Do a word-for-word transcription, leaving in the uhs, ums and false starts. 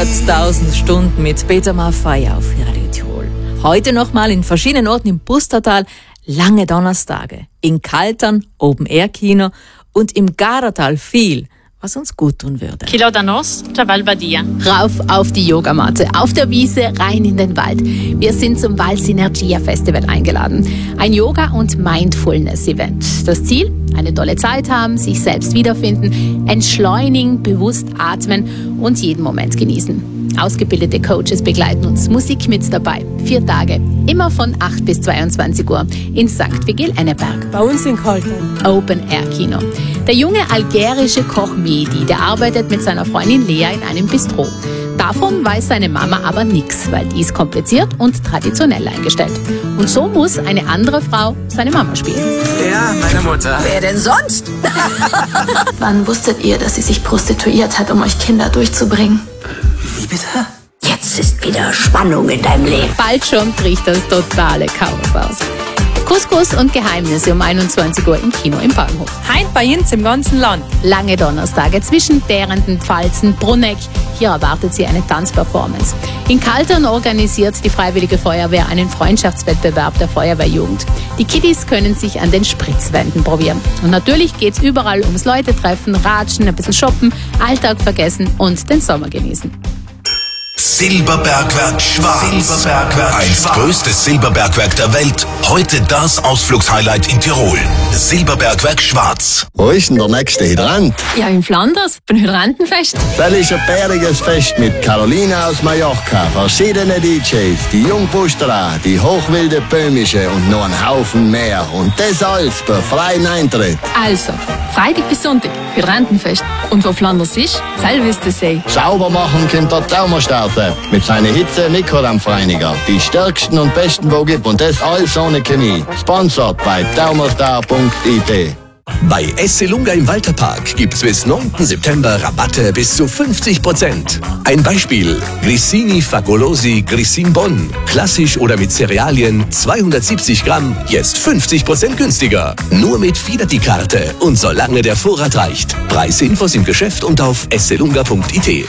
hunderttausend Stunden mit Peter Maffay auf Radio Tirol. Heute nochmal in verschiedenen Orten im Pustertal lange Donnerstage. In Kaltern Open-Air-Kino und im Garatal viel, was uns gut tun würde. Kilo da Nos, Chaval Badia. Rauf auf die Yogamatte, auf der Wiese, rein in den Wald. Wir sind zum Val Sinergia Festival eingeladen. Ein Yoga- und Mindfulness-Event. Das Ziel? Eine tolle Zeit haben, sich selbst wiederfinden, entschleunigen, bewusst atmen und jeden Moment genießen. Ausgebildete Coaches begleiten uns, Musik mit dabei. Vier Tage, immer von acht bis zweiundzwanzig Uhr in Sankt Vigil-Enneberg. Bei uns in Kaltern. Open-Air-Kino. Der junge algerische Koch Mehdi, der arbeitet mit seiner Freundin Lea in einem Bistro. Davon weiß seine Mama aber nichts, weil die ist kompliziert und traditionell eingestellt. Und so muss eine andere Frau seine Mama spielen. Ja, meine Mutter. Wer denn sonst? Wann wusstet ihr, dass sie sich prostituiert hat, um euch Kinder durchzubringen? Wie bitte? Jetzt ist wieder Spannung in deinem Leben. Bald schon bricht das totale Chaos aus. Couscous und Geheimnisse um einundzwanzig Uhr im Kino im Bahnhof. Heint bei uns im ganzen Land. Lange Donnerstage zwischen Därenden, Pfalzen, Brunegg. Hier erwartet sie eine Tanzperformance. In Kaltern organisiert die Freiwillige Feuerwehr einen Freundschaftswettbewerb der Feuerwehrjugend. Die Kiddies können sich an den Spritzwänden probieren. Und natürlich geht's überall ums Leute treffen, ratschen, ein bisschen shoppen, Alltag vergessen und den Sommer genießen. Silberbergwerk Schwarz. Silberbergwerk Einst größtes Silberbergwerk der Welt. Heute das Ausflugshighlight in Tirol. Silberbergwerk Schwarz. Wo ist denn der nächste Hydrant? Ja, in Flanders, beim Hydrantenfest. Das ist ein bäriges Fest mit Carolina aus Mallorca, verschiedene D Js, die Jungpusterer, die hochwilde Böhmische und noch ein Haufen mehr. Und das alles bei freien Eintritt. Also, Freitag bis Sonntag, Hydrantenfest. Und wo Flanders ist, selber wisst ihr sie. Sauber machen kommt der Thermostat mit seiner Hitze-Mikrodampfreiniger. Die stärksten und besten, wo gibt. Und das alles ohne Chemie. Sponsored bei thermostar punkt I T. Bei Esselunga im Walterpark gibt's bis neunten September Rabatte bis zu fünfzig Prozent. Ein Beispiel: Grissini Fabulosi Grissin Bonn. Klassisch oder mit Cerealien zweihundertsiebzig Gramm, jetzt fünfzig Prozent günstiger. Nur mit Fidelity-Karte und solange der Vorrat reicht. Preisinfos im Geschäft und auf esselunga punkt I T.